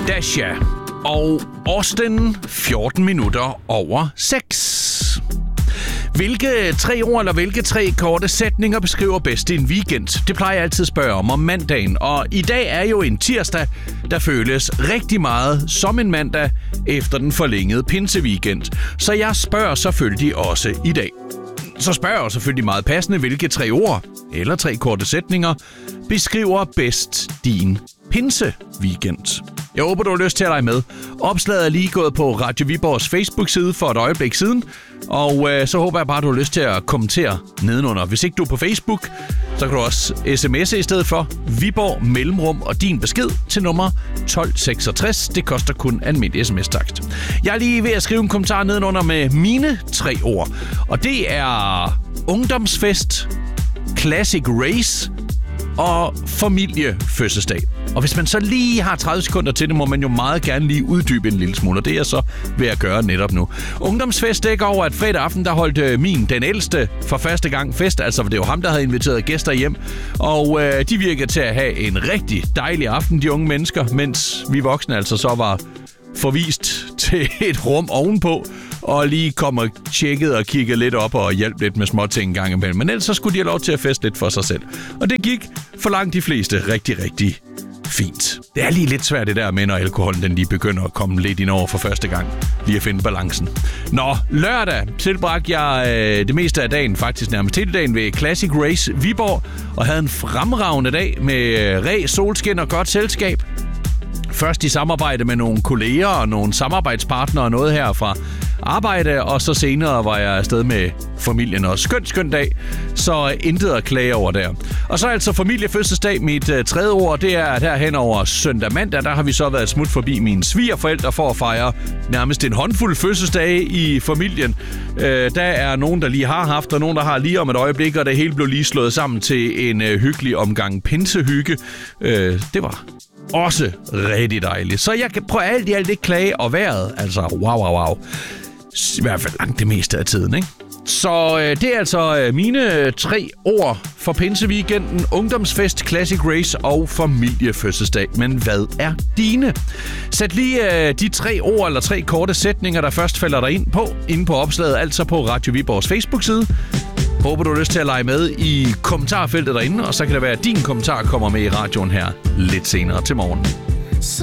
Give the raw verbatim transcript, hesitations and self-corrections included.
Dasha og Austin fjorten minutter over seks. Hvilke tre ord eller hvilke tre korte sætninger beskriver bedst en weekend? Det plejer jeg altid at spørge om om mandagen. Og i dag er jo en tirsdag, der føles rigtig meget som en mandag efter den forlængede pinseweekend. Så jeg spørger selvfølgelig også i dag. Så spørger jeg selvfølgelig meget passende, hvilke tre ord eller tre korte sætninger beskriver bedst din pinseweekend. Jeg håber, du har lyst til at lege med. Opslaget er lige gået på Radio Viborgs Facebook-side for et øjeblik siden. Og øh, så håber jeg bare, du har lyst til at kommentere nedenunder. Hvis ikke du er på Facebook, så kan du også sms'e i stedet for Viborg Mellemrum og din besked til nummer tolv seksogtres. Det koster kun almindelig sms-takst. Jeg er lige ved at skrive en kommentar nedenunder med mine tre ord. Og det er ungdomsfest, classic race og familiefødselsdag. Og hvis man så lige har tredive sekunder til det, må man jo meget gerne lige uddybe en lille smule, og det er jeg så ved at gøre netop nu. Ungdomsfest dækker over, at fredag aften, der holdt min, den ældste, for første gang fest. Altså, det var ham, der havde inviteret gæster hjem. Og øh, de virkede til at have en rigtig dejlig aften, de unge mennesker, mens vi voksne altså så var forvist til et rum ovenpå, og lige kom og tjekkede og kiggede lidt op og hjalp lidt med småting en gang imellem. Men ellers så skulle de have lov til at feste lidt for sig selv. Og det gik for langt de fleste rigtig, rigtig fint. Det er lige lidt svært det der med, når alkoholen den lige begynder at komme lidt ind over for første gang. Lige at finde balancen. Nå, lørdag tilbragte jeg øh, det meste af dagen, faktisk nærmest hele dagen, ved Classic Race Viborg, og havde en fremragende dag med øh, ræ, solskin og godt selskab. Først i samarbejde med nogle kolleger og nogle samarbejdspartnere og noget her fra arbejde, og så senere var jeg afsted med familien, og skøn, skøn dag, så intet at klage over der. Og så altså familiefødselsdag, mit uh, tredje ord, det er, at her hen over søndag mandag, der har vi så været smut forbi mine svigerforældre for at fejre nærmest en håndfuld fødselsdage i familien. Uh, der er nogen, der lige har haft, og nogen, der har lige om et øjeblik, og det hele blev lige slået sammen til en uh, hyggelig omgang pinsehygge. Uh, det var også rigtig dejligt. Så jeg kan prøve alt i alt ikke klage, og vejret, altså wow, wow, wow. I hvert fald langt det meste af tiden, ikke? Så øh, det er altså øh, mine øh, tre ord for pinseweekenden: ungdomsfest, classic race og familiefødselsdag. Men hvad er dine? Sæt lige øh, de tre ord eller tre korte sætninger, der først falder dig ind på, inde på opslaget, altså på Radio Viborgs Facebook-side. Håber, du har lyst til at lege med i kommentarfeltet derinde, og så kan det være, at din kommentar kommer med i radioen her lidt senere til morgen.